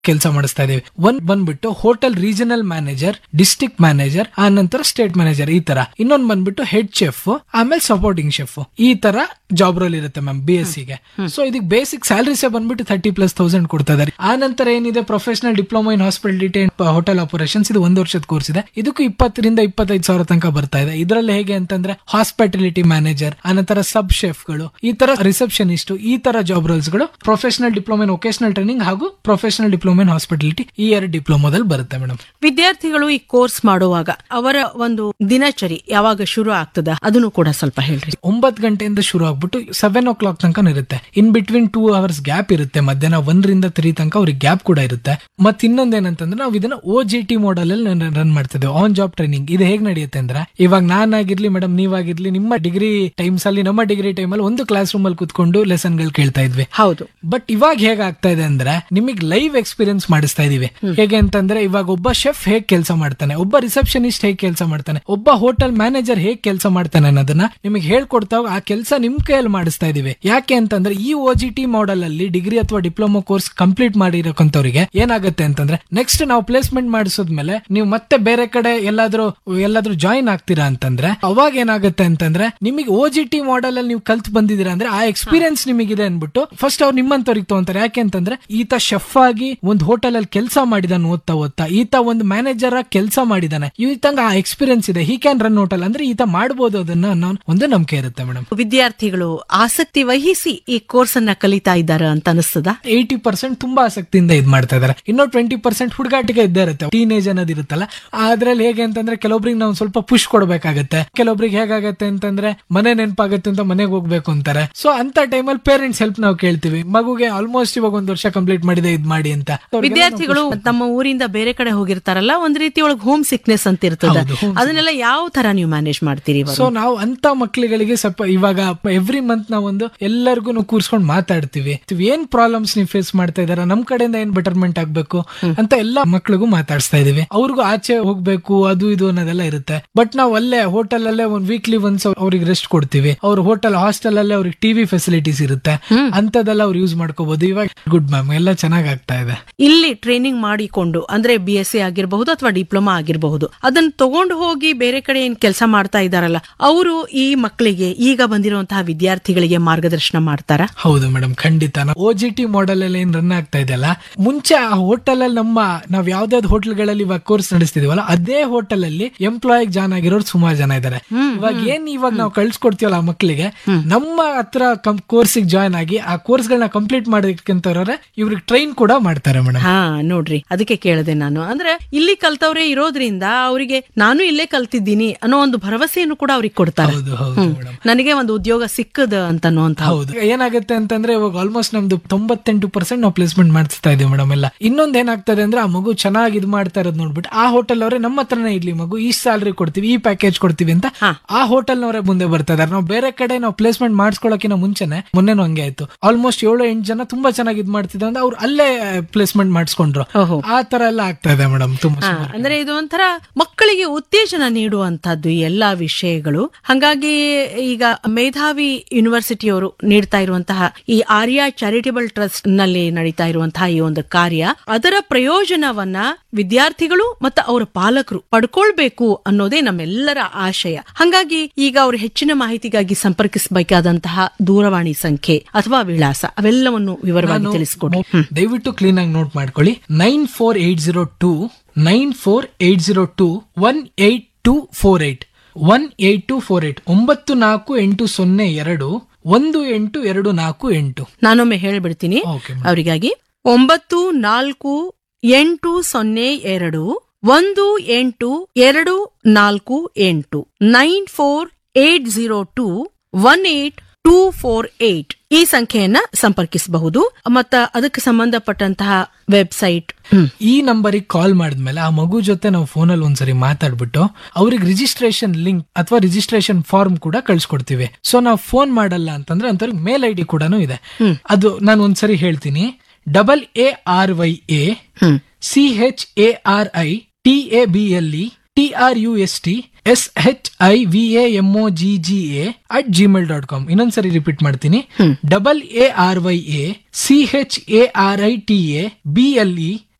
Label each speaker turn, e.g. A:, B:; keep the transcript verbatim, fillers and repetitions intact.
A: ಕೆಲಸ ಮಾಡಿಸ್ತಾ ಇದೀವಿ. ಒಂದ್ ಬಂದ್ಬಿಟ್ಟು hotel regional manager, district manager, ಆ ನಂತರ ಸ್ಟೇಟ್ ಮ್ಯಾನೇಜರ್, ಈ ತರ. ಇನ್ನೊಂದ್ ಬಂದ್ಬಿಟ್ಟು ಹೆಡ್ ಶೆಫ್, ಆಮೇಲೆ ಸಪೋರ್ಟಿಂಗ್ ಶೆಫ್, ಈ ತರ ಜಾಬ್ ರೋಲ್ ಇರುತ್ತೆ ಮ್ಯಾಮ್ ಬಿ ಎಸ್ ಸಿಗೆ. ಸೊ ಇದಕ್ಕೆ ಬೇಸಿಕ್ ಸ್ಯಾಲರೀಸ್ ಬಂದ್ಬಿಟ್ಟು ತರ್ಟಿ ಪ್ಲಸ್ ತೌಸಂಡ್ ಕೊಡ್ತಾ ಇದಾರೆ. ಆ ನಂತರ ಏನಿದೆ professional diploma in hospitality and hotel operations, ಇದು ಒಂದು ವರ್ಷದ ಕೋರ್ಸ್ ಇದೆ. ಇದಕ್ಕೂ ಇಪ್ಪತ್ತರಿಂದ ಇಪ್ಪತ್ತೈದು ಸಾವಿರ ತನಕ ಬರ್ತಾ ಇದೆ. ಇದರಲ್ಲಿ ಹೇಗೆ ಅಂತಂದ್ರೆ ಹಾಸ್ಪಿಟಾಲಿಟಿ ಮ್ಯಾನೇಜರ್, ಆನಂತರ ಸಬ್ ಶೆಫ್ ಗಳು, ಈ ತರ ರಿಸೆಪ್ಷನಿಸ್ಟ್, ಈ ತರ ಜಾಬ್ ರೋಲ್ಸ್ ಗಳು professional diploma in vocational training ಹಾಗೂ ಪ್ರೊಫೆಷನಲ್ ಡಿಪ್ಲೊಮಾ ಇನ್ ಹಾಸ್ಪಿಟಾಲಿಟಿ ಈ ಎರಡು ಡಿಪ್ಲೊಮಾದಲ್ಲಿ ಬರುತ್ತೆ ಮೇಡಮ್.
B: ವಿದ್ಯಾರ್ಥಿಗಳು ಈ ಕೋರ್ಸ್ ಮಾಡುವಾಗ ಅವರ ಒಂದು ದಿನಚರಿ ಯಾವಾಗ ಶುರು ಆಗ್ತದ ಅದನ್ನು ಕೂಡ ಸ್ವಲ್ಪ ಹೇಳ್ರಿ.
A: ಒಂಬತ್ತು ಗಂಟೆಯಿಂದ ಶುರು ಆಗ್ಬಿಟ್ಟು ಸೆವೆನ್ ಓ ಕ್ಲಾಕ್ ತನಕ ಇರುತ್ತೆ. In between two hours gap ಇರುತ್ತೆ. ಮಧ್ಯಾಹ್ನ ಒಂದರಿಂದ ತ್ರೀ ತನಕ ಅವ್ರಿಗೆ ಗ್ಯಾಪ್ ಕೂಡ ಇರುತ್ತೆ. ಮತ್ತೆ ಇನ್ನೊಂದ್ ಏನಂತಂದ್ರೆ ನಾವು ಇದನ್ನ ಓ ಜಿ ಟಿ ಮಾಡೆಲ್ ಅಲ್ಲಿ ರನ್ ಮಾಡ್ತಿದ್ದೇವೆ, ಆನ್ ಜಾಬ್ ಟ್ರೈನಿಂಗ್. ಇದು ಹೇಗ್ ನಡೆಯುತ್ತೆ ಅಂದ್ರೆ, ಇವಾಗ ನಾನಾಗಿರ್ಲಿ ಮೇಡಮ್, ನೀವಾಗಿರ್ಲಿ, ನಿಮ್ಮ ಡಿಗ್ರಿ ಟೈಮ್ಸ್ ಅಲ್ಲಿ, ನಮ್ಮ ಡಿಗ್ರಿ ಟೈಮ್ ಅಲ್ಲಿ ಒಂದು ಕ್ಲಾಸ್ ರೂಮ್ ಅಲ್ಲಿ ಕುತ್ಕೊಂಡು ಲೆಸನ್ ಗಳು ಕೇಳ್ತಾ ಇದ್ವಿ.
B: ಹೌದು.
A: ಬಟ್ ಇವಾಗ ಹೇಗ್ ಆಗ್ತಾ ಇದೆ ಅಂದ್ರೆ, ನಿಮಗೆ ಲೈವ್ ಎಕ್ಸ್ಪೀರಿಯನ್ಸ್ ಮಾಡಿಸ್ತಾ ಇದೀವಿ. ಹೇಗೆ ಅಂತಂದ್ರೆ, ಇವಾಗ ಒಬ್ಬ ಶೆಫ್ ಹೇಗ್ ಕೆಲಸ ಮಾಡ್ತಾನೆ, ಒಬ್ಬ ರಿಸೆಪ್ಷನಿಸ್ಟ್ ಹೇಗ್ ಕೆಲಸ ಮಾಡ್ತಾನೆ, ಒಬ್ಬ ಹೋಟೆಲ್ ಮ್ಯಾನೇಜರ್ ಹೇಗ್ ಕೆಲಸ ಮಾಡ್ತಾನೆ ಅನ್ನೋದನ್ನ ನಿಮಗೆ ಹೇಳ್ಕೊಡ್ತಾ ಆ ಕೆಲಸ ನಿಮ್ ಕೈಯಲ್ಲಿ ಮಾಡಿಸ್ತಾ ಇದೀವಿ. ಯಾಕೆ ಅಂತಂದ್ರೆ, ಈ ಓ ಜಿ ಟಿ ಮಾಡೆಲ್ ಅಲ್ಲಿ ಡಿಗ್ರಿ ಅಥವಾ ಡಿಪ್ಲೊಮಾ ಕೋರ್ಸ್ ಕಂಪ್ಲೀಟ್ ಮಾಡಿರೋಂತವ್ರಿಗೆ ಏನಾಗುತ್ತೆ ಅಂತಂದ್ರೆ, ನೆಕ್ಸ್ಟ್ ನಾವು ಪ್ಲೇಸ್ಮೆಂಟ್ ಮಾಡಿಸೋದ್ಮೇಲೆ ನೀವು ಮತ್ತೆ ಬೇರೆ ಕಡೆ ಎಲ್ಲಾದ್ರೂ ಎಲ್ಲಾದ್ರೂ ಜಾಯಿನ್ ಆಗ್ತೀರಾ ಅಂತಂದ್ರೆ, ಅವಾಗ ಏನಾಗುತ್ತೆ ಅಂತಂದ್ರೆ, ನಿಮಗೆ ಓ ಜಿ ಟಿ ಮಾಡೆಲ್ ಅಲ್ಲಿ ನೀವು ಕಲ್ತ್ ಬಂದಿದ್ದೀರಾ ಅಂದ್ರೆ ಆ ಎಕ್ಸ್ಪೀರಿಯನ್ಸ್ ನಿಮಗಿದೆ ಅನ್ಬಿಟ್ಟು ಫಸ್ಟ್ ಅವ್ರು ನಿಮ್ಮಂತವ್ರಿಗೆ ತಗೊಂತಾರೆ. ಯಾಕೆ ಅಂತಂದ್ರೆ, ಈತ ಶೆಫ್ ಆಗಿ ಒಂದು ಹೋಟೆಲ್ ಅಲ್ಲಿ ಕೆಲಸ ಮಾಡಿದಾನೆ, ಓದ್ತಾ ಓದ್ತಾ ಈತ ಒಂದು ಮ್ಯಾನೇಜರ್ ಆಗಿ ಕೆಲಸ ಮಾಡಿದಾನೆ, ಈತಂಗ ಆ ಎಕ್ಸ್ಪೀರಿಯನ್ಸ್ ಇದೆ, ಹಿ ಕ್ಯಾನ್ ರನ್ ಹೋಟೆಲ್ ಅಂದ್ರೆ ಈತ ಮಾಡಬಹುದು ಅದನ್ನ ಅನ್ನೋ ಒಂದು ನಂಬಿಕೆ ಇರುತ್ತೆ ಮೇಡಮ್.
B: ವಿದ್ಯಾರ್ಥಿಗಳು ಆಸಕ್ತಿ ವಹಿಸಿ ಈ ಕೋರ್ಸ್ ಅನ್ನ ಕಲಿತಾ ಇದ್ದಾರೆ ಅಂತ ಅನಿಸ್ತದ.
A: ಏಯ್ಟಿ ಪರ್ಸೆಂಟ್ ತುಂಬಾ ಆಸಕ್ತಿಯಿಂದ ಇದ್ ಮಾಡ್ತಾ ಇದಾರೆ. ಇನ್ನೂ ಟ್ವೆಂಟಿ ಪರ್ಸೆಂಟ್ ಹುಡುಗಾಟಿಗೆ ಇದ್ದೇ ಇರುತ್ತೆ. ಟೀನೇಜ್ ಅನ್ನೋದು ಇರುತ್ತಲ್ಲ, ಅದ್ರಲ್ಲಿ ಹೇಗೆ ಅಂತಂದ್ರೆ, ಕೆಲವೊಬ್ರಿಗೆ ನಾವು ಸ್ವಲ್ಪ ಪುಷ್ ಕೊಡ್ಬೇಕಾಗತ್ತೆ. ಕೆಲವೊಬ್ರಿಗೆ ಹೇಗಾಗತ್ತೆ ಅಂತಂದ್ರೆ, ಮನೆ ನೆನಪಾಗತ್ತೆ ಅಂತ ಮನೆಗೆ ಹೋಗ್ಬೇಕು ಅಂತಾರೆ. ಸೊ ಅಂತ ಟೈಮಲ್ಲಿ ಪೇರೆಂಟ್ಸ್ ಹೆಲ್ಪ್ ನಾವು ಕೇಳ್ತೀವಿ. ಮಗುಗೆ ಆಲ್ಮೋಸ್ಟ್ ಇವಾಗ ಒಂದ್ ವರ್ಷ ಕಂಪ್ಲೀಟ್ ಮಾಡಿದೆ, ಇದ್ ಮಾಡಿ ಅಂತ.
B: ವಿದ್ಯಾರ್ಥಿಗಳು ತಮ್ಮ ಊರಿಂದ ಬೇರೆ ಕಡೆ ಹೋಗಿರ್ತಾರಲ್ಲ, ಒಂದ್ ರೀತಿ ಒಳಗೆ ಹೋಮ್ ಸಿಕ್ನೆಸ್ ಅಂತ ಇರ್ತದೆ, ಅದನ್ನೆಲ್ಲ ಯಾವ ತರ ನೀವು ಮ್ಯಾನೇಜ್ ಮಾಡ್ತೀರಿ?
A: ಸೊ ನಾವು ಅಂತ ಮಕ್ಳುಗಳಿಗೆ ಸ್ವಲ್ಪ ಇವಾಗ ಎವ್ರಿ ಮಂತ್ ನಾವೊಂದು ಎಲ್ಲರಿಗೂ ಕೂರ್ಸ್ಕೊಂಡು ಮಾತಾಡ್ತೀವಿ. ಏನ್ ಪ್ರಾಬ್ಲಮ್ಸ್ ನೀವು ಫೇಸ್ ಮಾಡ್ತಾ ಇದಾರ, ನಮ್ ಕಡೆಯಿಂದ ಏನ್ ಬೆಟರ್ಮೆಂಟ್ ಆಗ್ಬೇಕು ಅಂತ ಎಲ್ಲಾ ಮಕ್ಳಿಗೂ ಮಾತಾಡ್ಸ್ತಾ ಇದೀವಿ. ಅವ್ರಿಗೂ ಆಚೆ ಹೋಗ್ಬೇಕು ಅದು ಇದು ಅನ್ನೋದೆಲ್ಲ ಇರುತ್ತೆ. ಬಟ್ ನಾವು ಅಲ್ಲೇ ಹೋಟೆಲ್ ಅಲ್ಲೇ ಒಂದ್ ವೀಕ್ಲಿ ಒನ್ಸ್ ಅವ್ರಿಗೆ ರೆಸ್ಟ್ ಕೊಡ್ತೀವಿ. ಅವ್ರ ಹೋಟೆಲ್ ಹಾಸ್ಟೆಲ್ ಅಲ್ಲೇ ಅವ್ರಿಗೆ ಟಿವಿ ಫೆಸಿಲಿಟೀಸ್ ಇರುತ್ತೆ, ಅಂತದೆಲ್ಲ ಅವ್ರು ಯೂಸ್ ಮಾಡ್ಕೋಬಹುದು. ಇವಾಗ ಗುಡ್ ಮ್ಯಾಮ್, ಎಲ್ಲ ಚೆನ್ನಾಗ್ ಆಗ್ತಾ ಇದೆ.
B: ಇಲ್ಲಿ ಟ್ರೈನಿಂಗ್ ಮಾಡಿಕೊಂಡು ಅಂದ್ರೆ ಬಿ ಎಸ್ ಸಿ ಆಗಿರಬಹುದು ಅಥವಾ ಡಿಪ್ಲೊಮಾ ಆಗಿರಬಹುದು, ಅದನ್ನ ತಗೊಂಡು ಹೋಗಿ ಬೇರೆ ಕಡೆ ಏನ್ ಕೆಲಸ ಮಾಡ್ತಾ ಇದಾರಲ್ಲ, ಅವರು ಈ ಮಕ್ಕಳಿಗೆ, ಈಗ ಬಂದಿರುವಂತಹ ವಿದ್ಯಾರ್ಥಿಗಳಿಗೆ ಮಾರ್ಗದರ್ಶನ ಮಾಡ್ತಾರ?
A: ಹೌದು ಮೇಡಮ್, ಖಂಡಿತ. ಓ ಜಿ ಟಿ ಮಾಡೆಲ್ ಅಲ್ಲಿ ಏನ್ ರನ್ ಆಗ್ತಾ ಇದೆಯಲ್ಲ, ಮುಂಚೆ ಆ ಹೋಟೆಲ್ ಅಲ್ಲಿ ನಮ್ಮ ನಾವ್ ಯಾವ್ದಾವ್ದು ಹೋಟೆಲ್ ಗಳಲ್ಲಿ ಇವಾಗ ಕೋರ್ಸ್ ನಡೆಸ್ತಿದೀವಲ್ಲ, ಅದೇ ಹೋಟೆಲ್ ಅಲ್ಲಿ ಎಂಪ್ಲಾಯ್ ಜಾನ್ ಆಗಿರೋರು ಸುಮಾರು ಜನ ಇದಾರೆ. ಇವಾಗ ಏನ್ ಇವಾಗ ನಾವು ಕಳ್ಸಿಕೊಡ್ತೀವಲ್ಲ ಆ ಮಕ್ಕಳಿಗೆ, ನಮ್ಮ ಹತ್ರ ಕೋರ್ಸ್ ಜಾಯ್ನ್ ಆಗಿ ಆ ಕೋರ್ಸ್ ಗಳನ್ನ ಕಂಪ್ಲೀಟ್ ಮಾಡೋದಕ್ಕಂತವ್ರೆ ಇವ್ರಿಗೆ ಟ್ರೈನ್ ಕೂಡ ಮಾಡ್ತಾರೆ ಮೇಡಮ್.
B: ಹಾ ನೋಡ್ರಿ, ಅದಕ್ಕೆ ಕೇಳಿದೆ ನಾನು. ಅಂದ್ರೆ ಇಲ್ಲಿ ಕಲ್ತವ್ರೆ ಇರೋದ್ರಿಂದ ಅವರಿಗೆ ನಾನು ಇಲ್ಲೇ ಕಲ್ತಿದ್ದೀನಿ ಅನ್ನೋ ಒಂದು ಭರವಸೆಯನ್ನು ಕೂಡ ಅವ್ರಿಗೆ ಕೊಡ್ತಾರೆ. ನನಗೆ ಒಂದು ಉದ್ಯೋಗ ಸಿಕ್ಕದ ಅಂತ.
A: ಹೌದು, ಏನಾಗುತ್ತೆ ಅಂತಂದ್ರೆ ಇವಾಗ ಆಲ್ಮೋಸ್ಟ್ ನಮ್ದು ತೊಂಬತ್ತೆಂಟು ಪರ್ಸೆಂಟ್ ನಾವು ಪ್ಲೇಸ್ಮೆಂಟ್ ಮಾಡಿಸ್ತಾ ಇದೀವಿ ಮೇಡಮ್. ಎಲ್ಲ ಇನ್ನೊಂದ್ ಏನಾಗ್ತದೆ ಅಂದ್ರೆ, ಆ ಮಗು ಚೆನ್ನಾಗಿ ಇದು ಮಾಡ್ತಾ ಇರೋದು ನೋಡ್ಬಿಟ್ಟು ಆ ಹೋಟೆಲ್ ಅವರೇ ನಮ್ಮ ಹತ್ರನೇ ಇರ್ಲಿ ಮಗು, ಈ ಸ್ಯಾಲರಿ ಕೊಡ್ತೀವಿ, ಈ ಪ್ಯಾಕೇಜ್ ಕೊಡ್ತೀವಿ ಅಂತ ಆ ಹೋಟೆಲ್ ನವರೇ ಮುಂದೆ ಬರ್ತಾ ಇದಾರೆ. ನಾವು ಬೇರೆ ಕಡೆ ನಾವು ಪ್ಲೇಸ್ಮೆಂಟ್ ಮಾಡಿಸ್ಕೊಳ್ಳೋಕಿನ ಮುಂಚೆನೆ, ಮೊನ್ನೆನೂ ಹಂಗೆ ಆಯ್ತು, ಆಲ್ಮೋಸ್ಟ್ ಏಳು ಎಂಟು ಜನ ತುಂಬಾ ಚೆನ್ನಾಗಿ ಇದು ಮಾಡ್ತಿದ್ರು ಅಂದ್ರೆ ಅವ್ರು ಅಲ್ಲೇ ಪ್ಲೇಸ್ಮೆಂಟ್ ಮಾಡಿಸ್ಕೊಂಡ್ರು. ಆ ತರ ಎಲ್ಲ ಆಗ್ತಾ ಇದೆ ಮೇಡಮ್. ತುಂಬಾ
B: ಅಂದ್ರೆ ಇದು ಒಂಥರ ಮಕ್ಕಳಿಗೆ ಉತ್ತೇಜನ ನೀಡುವಂತಹದ್ದು ಈ ಎಲ್ಲಾ ವಿಷಯಗಳು. ಹಾಗಾಗಿ ಈಗ ಮೇಧಾವಿ ಯೂನಿವರ್ಸಿಟಿಯವರು ನೀಡ್ತಾ ಇರುವಂತಹ ಈ ಆರ್ಯ ಚಾರಿಟೇಬಲ್ ಟ್ರಸ್ಟ್ ನಲ್ಲಿ ನಡೀತಾ ಇರುವಂತಹ ಈ ಒಂದು ಕಾರ್ಯ, ಅದರ ಪ್ರಯೋಜನವನ್ನ ವಿದ್ಯಾರ್ಥಿಗಳು ಮತ್ತು ಅವರ ಪಾಲಕರು ಪಡ್ಕೊಳ್ಬೇಕು ಅನ್ನೋದೇ ನಮ್ಮೆಲ್ಲರ ಆಶಯ. ಹಾಗಾಗಿ ಈಗ ಅವರು ಹೆಚ್ಚಿನ ಮಾಹಿತಿಗಾಗಿ ಸಂಪರ್ಕಿಸಬೇಕಾದಂತಹ ದೂರವಾಣಿ ಸಂಖ್ಯೆ ಅಥವಾ ವಿಳಾಸ ಅವೆಲ್ಲವನ್ನು ವಿವರವಾಗಿ ತಿಳಿಸಿಕೊಡಿ.
A: ದಯವಿಟ್ಟು ಕ್ಲೀನ್ ಆಗಿ ನೋಟ್ ಮಾಡ್ಕೊಳ್ಳಿ. Nine four eight zero two nine four eight zero two one eight two four eight one eight two four eight ಒಂಬತ್ತು ನಾಲ್ಕು ಎಂಟು ಸೊನ್ನೆ ಎರಡು ಒಂದು ಎಂಟು ಎರಡು ನಾಲ್ಕು ಎಂಟು.
B: ನಾನೊಮ್ಮೆ ಹೇಳ್ಬಿಡ್ತೀನಿ ಅವರಿಗಾಗಿ. ಒಂಬತ್ತು ನಾಲ್ಕು ಎಂಟು ಸೊನ್ನೆ ಎರಡು ಒಂದು ಎಂಟು ಎರಡು ನಾಲ್ಕು ಎಂಟು nine four eight zero two one eight two four eight ಈ ಸಂಖ್ಯೆಯನ್ನ ಸಂಪರ್ಕಿಸಬಹುದು. ಮತ್ತ ಅದಕ್ಕೆ ಸಂಬಂಧಪಟ್ಟಂತಹ ವೆಬ್ಸೈಟ್
A: ಈ ನಂಬರಿಗೆ ಕಾಲ್ ಮಾಡಿದ್ಮೇಲೆ ಆ ಮಗು ಜೊತೆ ನಾವು ಫೋನಲ್ಲಿ ಒಂದ್ಸರಿ ಮಾತಾಡ್ಬಿಟ್ಟು ಅವ್ರಿಗೆ ರಿಜಿಸ್ಟ್ರೇಷನ್ ಲಿಂಕ್ ಅಥವಾ ರಿಜಿಸ್ಟ್ರೇಷನ್ ಫಾರ್ಮ್ ಕೂಡ ಕಳ್ಸಿಕೊಡ್ತೀವಿ. ಸೊ ನಾವು ಫೋನ್ ಮಾಡಲ್ಲ ಅಂತಂದ್ರೆ ಅಂತವ್ರಿಗೆ ಮೇಲ್ ಐ ಡಿ ಕೂಡ ಇದೆ. ಅದು ನಾನು ಒಂದ್ಸರಿ ಹೇಳ್ತೀನಿ. Double A R Y A C H A R I T A B L E T are U S T S H I V A M O G G A at Gmail dot com. ಇನ್ನೊಂದ್ಸರಿ repeat ಮಾಡ್ತೀನಿ, double A R Y A C H A R I T A B L E